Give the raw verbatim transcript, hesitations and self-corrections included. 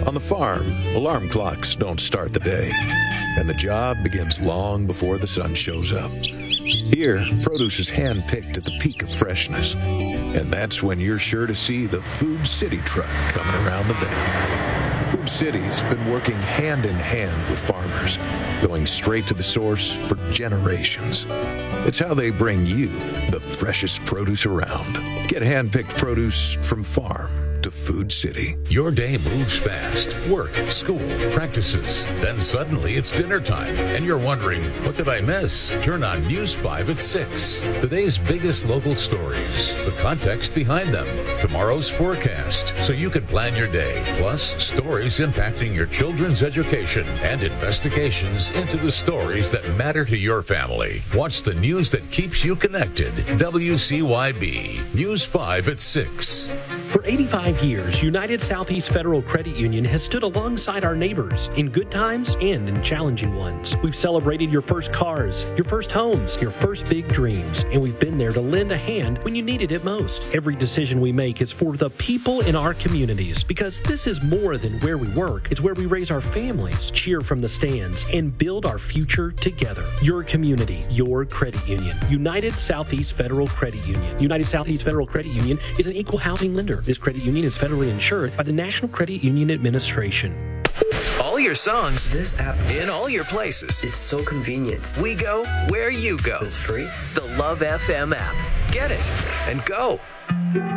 On the farm, alarm clocks don't start the day, and the job begins long before the sun shows up. Here, produce is hand-picked at the peak of freshness, and that's when you're sure to see the Food City truck coming around the bend. Food City's been working hand-in-hand with farmers, going straight to the source for generations. It's how they bring you the freshest produce around. Get hand-picked produce from farm to Food City. Your day moves fast. Work, school, practices. Then suddenly it's dinner time, and you're wondering, what did I miss? Turn on News five at six. The day's biggest local stories, the context behind them, tomorrow's forecast, so you can plan your day. Plus, stories impacting your children's education and investigations into the stories that matter to your family. Watch the news that keeps you connected. W C Y B, News five at six. For eighty-five years, United Southeast Federal Credit Union has stood alongside our neighbors in good times and in challenging ones. We've celebrated your first cars, your first homes, your first big dreams, and we've been there to lend a hand when you needed it most. Every decision we make is for the people in our communities, because this is more than where we work. It's where we raise our families, cheer from the stands, and build our future together. Your community, your credit union. United Southeast Federal Credit Union. United Southeast Federal Credit Union is an equal housing lender. This credit union is federally insured by the National Credit Union Administration. All your songs. This app. In all your places. It's so convenient. We go where you go. It's free. The Love F M app. Get it and go.